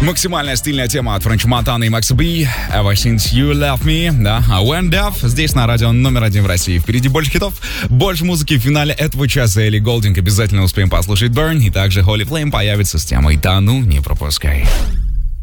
Максимальная стильная тема от Френча Монтана и Макса Би. Ever Since You Left Me, да. When Deaf, здесь на радио номер 1 в России. Впереди больше хитов, больше музыки. В финале этого часа Элли Голдинг обязательно успеем послушать Burn. И также Holy Flame появится с темой «Да ну, не пропускай».